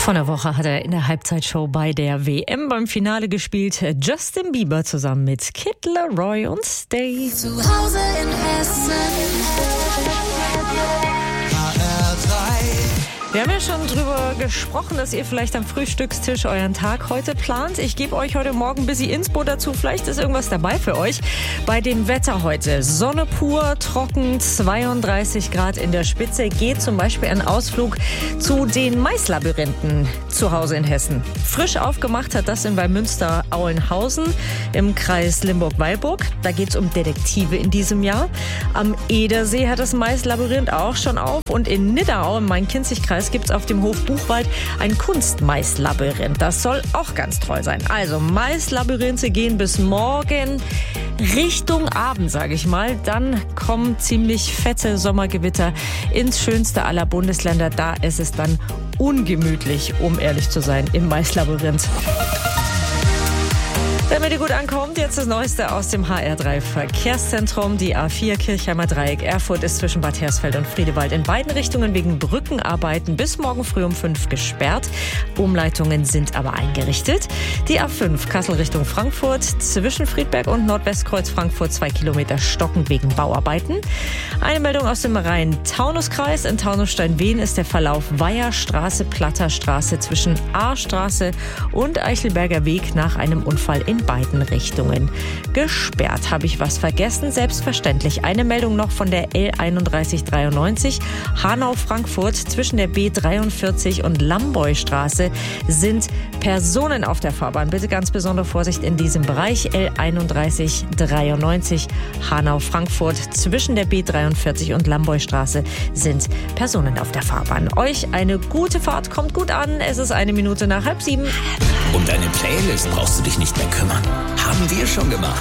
Vor einer Woche hat er in der Halbzeitshow bei der WM beim Finale gespielt. Justin Bieber zusammen mit Kid Laroi und Stay. Zu Hause in Hessen. Wir haben ja schon drüber gesprochen, dass ihr vielleicht am Frühstückstisch euren Tag heute plant. Ich gebe euch heute Morgen ein bisschen Inspo dazu. Vielleicht ist irgendwas dabei für euch. Bei dem Wetter heute. Sonne pur, trocken, 32 Grad in der Spitze. Geht zum Beispiel ein Ausflug zu den Maislabyrinthen zu Hause in Hessen. Frisch aufgemacht hat das in Neumünster-Aulenhausen im Kreis Limburg-Weilburg. Da geht es um Detektive in diesem Jahr. Am Edersee hat das Maislabyrinth auch schon auf. Und in Nidderau im Main-Kinzig-Kreis gibt es auf dem Hof Buchwald ein Kunstmaislabyrinth. Das soll auch ganz toll sein. Also Maislabyrinthe gehen bis morgen Richtung Abend, sage ich mal. Dann kommen ziemlich fette Sommergewitter ins schönste aller Bundesländer. Da ist es dann ungemütlich, um ehrlich zu sein, im Maislabyrinth. Damit ihr gut ankommt, jetzt das Neueste aus dem HR3 Verkehrszentrum. Die A4 Kirchheimer Dreieck Erfurt ist zwischen Bad Hersfeld und Friedewald in beiden Richtungen wegen Brückenarbeiten bis morgen früh um 5 gesperrt. Umleitungen sind aber eingerichtet. Die A5 Kassel Richtung Frankfurt zwischen Friedberg und Nordwestkreuz Frankfurt 2 Kilometer stockend wegen Bauarbeiten. Eine Meldung aus dem Rhein-Taunus-Kreis. In Taunus-Steinwehen ist der Verlauf Weiherstraße, Platterstraße zwischen A-Straße und Eichelberger Weg nach einem Unfall in beiden Richtungen gesperrt. Habe ich was vergessen? Selbstverständlich. Eine Meldung noch von der L3193 Hanau-Frankfurt zwischen der B43 und Lamboystraße sind Personen auf der Fahrbahn. Bitte ganz besondere Vorsicht in diesem Bereich. L3193 Hanau-Frankfurt zwischen der B43 und Lamboystraße sind Personen auf der Fahrbahn. Euch eine gute Fahrt, kommt gut an. Es ist 1 Minute nach 6:30. Um deine Playlist brauchst du dich nicht mehr kümmern. Haben wir schon gemacht.